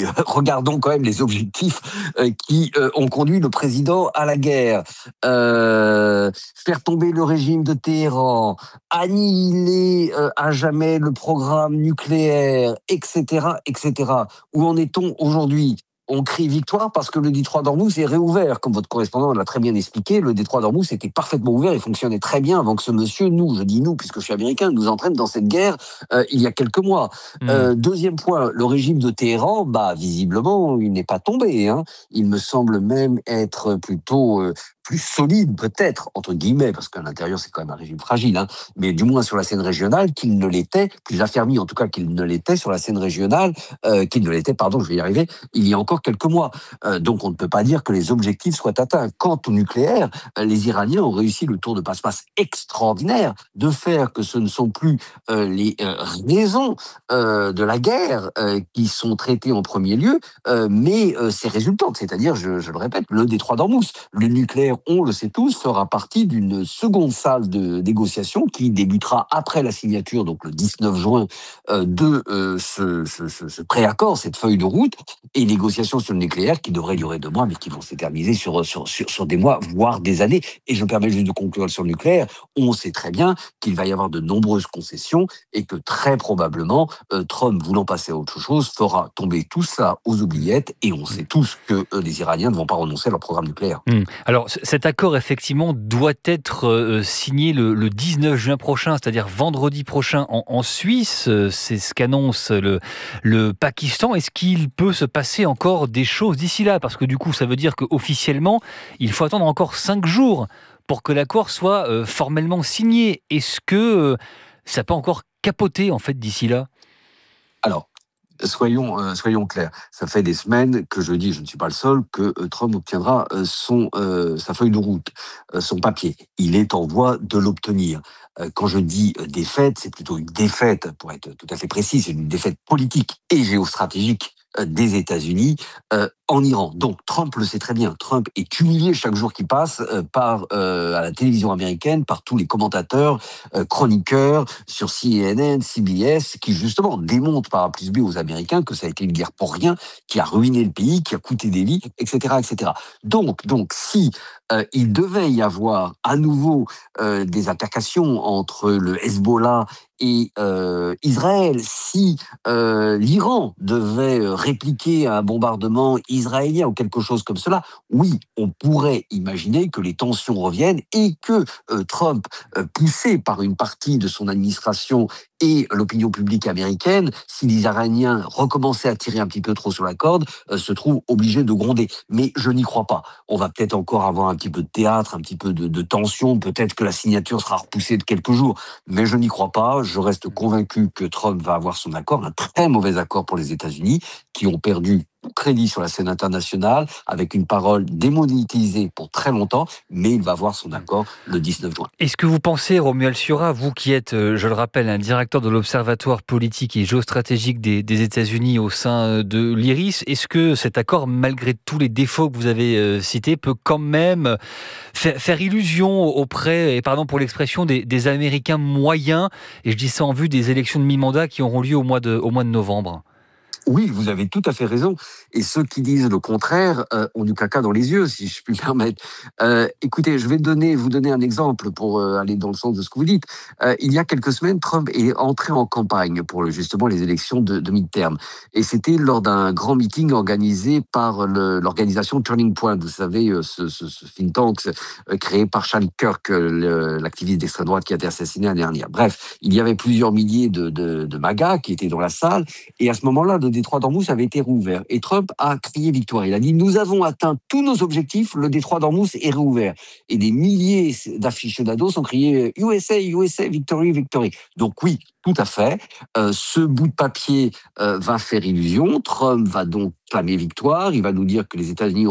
regardons quand même les objectifs qui ont conduit le président à la guerre. Faire tomber le régime de Téhéran, annihiler à jamais le programme nucléaire, etc., etc. Où en est-on aujourd'hui? On crie victoire parce que le détroit d'Ormuz est réouvert. Comme votre correspondant l'a très bien expliqué, le détroit d'Ormuz était parfaitement ouvert et fonctionnait très bien avant que ce monsieur, je dis nous puisque je suis américain, nous entraîne dans cette guerre il y a quelques mois. Mmh. Deuxième point, le régime de Téhéran, visiblement, il n'est pas tombé, hein. Il me semble même être plutôt plus solide, peut-être, entre guillemets, parce qu'à l'intérieur, c'est quand même un régime fragile, hein, mais du moins sur la scène régionale, qu'il ne l'était, plus affermi en tout cas qu'il ne l'était sur la scène régionale, qu'il ne l'était, pardon, je vais y arriver, il y a encore quelques mois. Donc on ne peut pas dire que les objectifs soient atteints. Quant au nucléaire, les Iraniens ont réussi le tour de passe-passe extraordinaire de faire que ce ne sont plus les raisons de la guerre qui sont traitées en premier lieu, mais ses résultantes, c'est-à-dire, je le répète, le détroit d'Ormuz. Le nucléaire, on le sait tous, fera partie d'une seconde salle de négociation qui débutera après la signature, donc le 19 juin, de ce préaccord, cette feuille de route, et négociations sur le nucléaire qui devraient durer 2 mois, mais qui vont s'éterniser sur des mois, voire des années. Et je me permets juste de conclure sur le nucléaire. On sait très bien qu'il va y avoir de nombreuses concessions et que très probablement, Trump, voulant passer à autre chose, fera tomber tout ça aux oubliettes. Et on sait tous que les Iraniens ne vont pas renoncer à leur programme nucléaire. Alors, cet accord, effectivement, doit être signé le 19 juin prochain, c'est-à-dire vendredi prochain en Suisse. C'est ce qu'annonce le Pakistan. Est-ce qu'il peut se passer encore des choses d'ici là? Parce que du coup, ça veut dire qu'officiellement, il faut attendre encore 5 jours pour que l'accord soit formellement signé. Est-ce que ça peut encore capoter, en fait, d'ici là? Alors, soyons clairs. Ça fait des semaines que je dis, je ne suis pas le seul, que Trump obtiendra sa feuille de route, son papier. Il est en voie de l'obtenir. Quand je dis défaite, c'est plutôt une défaite, pour être tout à fait précis, c'est une défaite politique et géostratégique des États-Unis en Iran. Donc Trump le sait très bien. Trump est humilié chaque jour qui passe à la télévision américaine par tous les commentateurs, chroniqueurs sur CNN, CBS, qui justement démontrent par A plus B aux Américains que ça a été une guerre pour rien, qui a ruiné le pays, qui a coûté des vies, etc., etc. Donc, si il devait y avoir à nouveau des altercations entre le Hezbollah et Israël, si l'Iran devait répliquer un bombardement israélien ou quelque chose comme cela, oui, on pourrait imaginer que les tensions reviennent et que Trump, poussé par une partie de son administration et l'opinion publique américaine, si les Iraniens recommençaient à tirer un petit peu trop sur la corde, se trouvent obligés de gronder. Mais je n'y crois pas. On va peut-être encore avoir un petit peu de théâtre, un petit peu de tension, peut-être que la signature sera repoussée de quelques jours, mais je n'y crois pas. Je reste convaincu que Trump va avoir son accord, un très mauvais accord pour les États-Unis, qui ont perdu tout crédit sur la scène internationale, avec une parole démonétisée pour très longtemps, mais il va avoir son accord le 19 juin. Est-ce que vous pensez, Romuald Siura, vous qui êtes, je le rappelle, un directeur de l'Observatoire politique et géostratégique des États-Unis au sein de l'IRIS, est-ce que cet accord, malgré tous les défauts que vous avez cités, peut quand même faire illusion auprès, et pardon pour l'expression, des Américains moyens, et je dis ça en vue des élections de mi-mandat qui auront lieu au mois de novembre? Oui, vous avez tout à fait raison. Et ceux qui disent le contraire ont du caca dans les yeux, si je puis me permettre. Écoutez, je vais vous donner un exemple pour aller dans le sens de ce que vous dites. Il y a quelques semaines, Trump est entré en campagne pour justement les élections de midterm. Et c'était lors d'un grand meeting organisé par l'organisation Turning Point. Vous savez, ce think tank créé par Charlie Kirk, l'activiste d'extrême droite qui a été assassiné l'année dernière. Bref, il y avait plusieurs milliers de MAGA qui étaient dans la salle. Et à ce moment-là, le détroit d'Ormuz avait été rouvert. Et Trump a crié victoire. Il a dit: nous avons atteint tous nos objectifs, le détroit d'Ormuz est rouvert. Et des milliers d'aficionados ont crié USA, USA, victory, victory. Donc oui, tout à fait. Ce bout de papier va faire illusion. Trump va donc clamer victoire. Il va nous dire que les États-Unis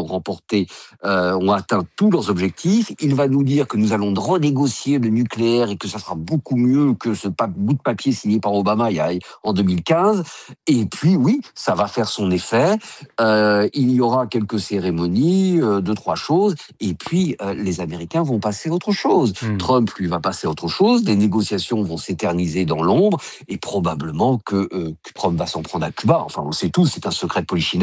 ont atteint tous leurs objectifs. Il va nous dire que nous allons renégocier le nucléaire et que ça sera beaucoup mieux que ce bout de papier signé par Obama en 2015. Et puis oui, ça va faire son effet. Il y aura quelques cérémonies, 2-3 choses. Et puis les Américains vont passer à autre chose. Trump, lui, va passer à autre chose. Les négociations vont s'éterniser dans l'ombre. Et probablement que Trump va s'en prendre à Cuba. Enfin, on sait tous, c'est un secret de polichinelle.